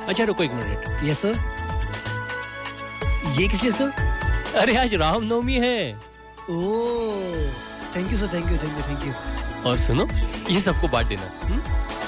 अच्छा रुको एक मिनट। Yes sir. ये किस लिए सर? अरे आज रामनवमी है। ओह, thank you sir, thank you, thank you, thank you. और सुनो, ये सबको बांट देना।